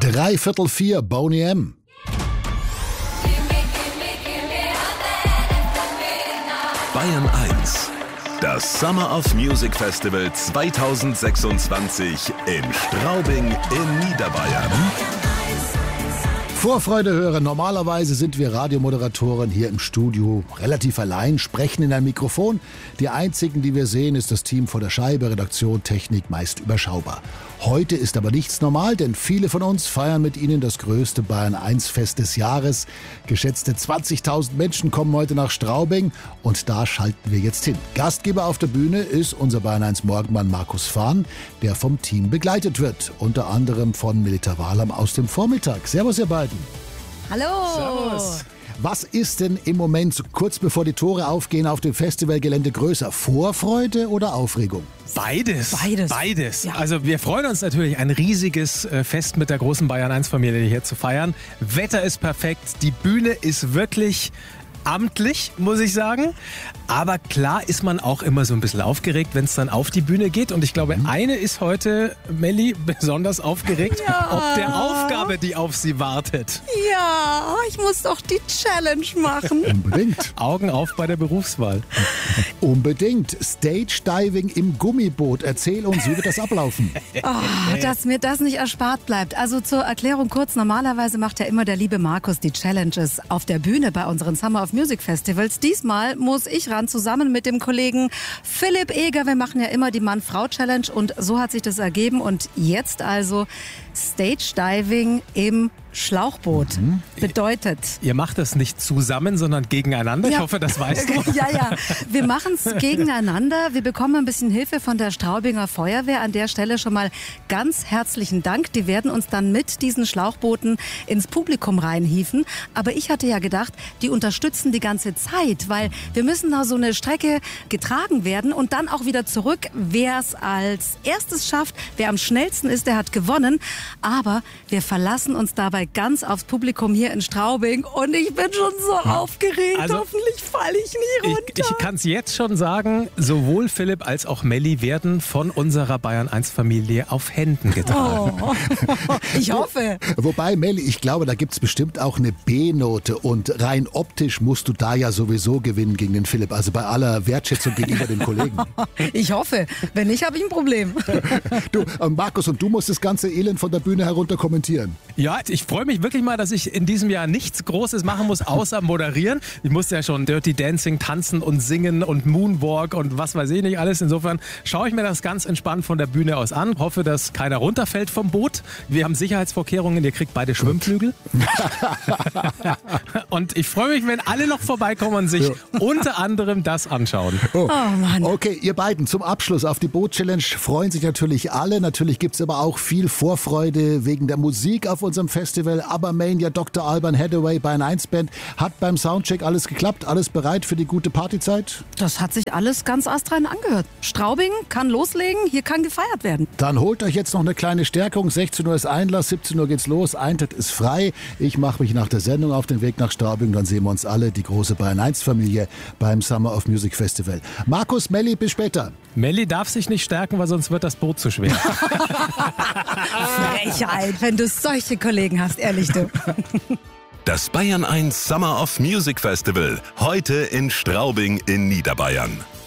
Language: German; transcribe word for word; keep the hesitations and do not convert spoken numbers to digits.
Dreiviertel vier, Boney M. Bayern eins. Das Summer of Music Festival zweitausendsechsundzwanzig in Straubing in Niederbayern. Vorfreude hören. Normalerweise sind wir Radiomoderatoren hier im Studio relativ allein, sprechen in ein Mikrofon. Die einzigen, die wir sehen, ist das Team vor der Scheibe, Redaktion, Technik, meist überschaubar. Heute ist aber nichts normal, denn viele von uns feiern mit Ihnen das größte Bayern eins Fest des Jahres. Geschätzte zwanzigtausend Menschen kommen heute nach Straubing und da schalten wir jetzt hin. Gastgeber auf der Bühne ist unser Bayern eins Morgenmann Markus Fahn, der vom Team begleitet wird. Unter anderem von Melita Wahlam aus dem Vormittag. Servus, ihr beiden. Hallo. Servus. Was ist denn im Moment, so kurz bevor die Tore aufgehen, auf dem Festivalgelände größer? Vorfreude oder Aufregung? Beides. Beides. Beides. Ja. Also wir freuen uns natürlich, ein riesiges Fest mit der großen Bayern eins Familie hier zu feiern. Wetter ist perfekt, die Bühne ist wirklich amtlich, muss ich sagen. Aber klar ist man auch immer so ein bisschen aufgeregt, wenn es dann auf die Bühne geht. Und ich glaube, mhm. eine ist heute, Melli, besonders aufgeregt, ja. ob der Aufgabe, die auf sie wartet. Ja, ich muss doch die Challenge machen. Unbedingt. Augen auf bei der Berufswahl. Unbedingt. Stage Diving im Gummiboot. Erzähl uns, wie wird das ablaufen? Oh, dass mir das nicht erspart bleibt. Also zur Erklärung kurz. Normalerweise macht ja immer der liebe Markus die Challenges auf der Bühne bei unseren Summer of Music Festivals. Diesmal muss ich ran, zusammen mit dem Kollegen Philipp Eger. Wir machen ja immer die Mann-Frau-Challenge und so hat sich das ergeben. Und jetzt also Stage Diving im Schlauchboot. Mhm. Bedeutet... Ihr macht das nicht zusammen, sondern gegeneinander. Ja. Ich hoffe, das weißt du. Ja, ja. Wir machen es gegeneinander. Wir bekommen ein bisschen Hilfe von der Straubinger Feuerwehr. An der Stelle schon mal ganz herzlichen Dank. Die werden uns dann mit diesen Schlauchbooten ins Publikum reinhieven. Aber ich hatte ja gedacht, die unterstützen die ganze Zeit, weil wir müssen da so eine Strecke getragen werden und dann auch wieder zurück. Wer es als erstes schafft, wer am schnellsten ist, der hat gewonnen. Aber wir verlassen uns dabei ganz aufs Publikum hier in Straubing und ich bin schon so aufgeregt. Also, hoffentlich falle ich nie runter. Ich, ich kann es jetzt schon sagen, sowohl Philipp als auch Melli werden von unserer Bayern eins Familie auf Händen getragen. Oh. Ich hoffe. Wobei, Melli, ich glaube, da gibt es bestimmt auch eine B-Note und rein optisch musst du da ja sowieso gewinnen gegen den Philipp, also bei aller Wertschätzung gegenüber den Kollegen. Ich hoffe. Wenn nicht, habe ich ein Problem. Du, äh, Markus, und du musst das ganze Elend von der Bühne herunter kommentieren. Ja, ich freue mich wirklich mal, dass ich in diesem Jahr nichts Großes machen muss, außer moderieren. Ich musste ja schon Dirty Dancing tanzen und singen und Moonwalk und was weiß ich nicht alles. Insofern schaue ich mir das ganz entspannt von der Bühne aus an. Hoffe, dass keiner runterfällt vom Boot. Wir haben Sicherheitsvorkehrungen, ihr kriegt beide Schwimmflügel. Und ich freue mich, wenn alle noch vorbeikommen und sich ja. unter anderem das anschauen. Oh. Oh Mann. Okay, ihr beiden, zum Abschluss auf die Boot-Challenge freuen sich natürlich alle. Natürlich gibt es aber auch viel Vorfreude wegen der Musik auf unserem Festival. Abermania, Doktor Alban Hathaway, Bayern eins Band. Hat beim Soundcheck alles geklappt? Alles bereit für die gute Partyzeit? Das hat sich alles ganz astrein angehört. Straubing kann loslegen, hier kann gefeiert werden. Dann holt euch jetzt noch eine kleine Stärkung. sechzehn Uhr ist Einlass, siebzehn Uhr geht's los. Eintritt ist frei. Ich mache mich nach der Sendung auf den Weg nach Straubing. Dann sehen wir uns alle, die große Bayern eins Familie, beim Summer of Music Festival. Markus, Melli, bis später. Melli darf sich nicht stärken, weil sonst wird das Boot zu schwer. Frechheit, wenn du solche Kollegen hast, ehrlich du. Das Bayern eins Summer of Music Festival, heute in Straubing in Niederbayern.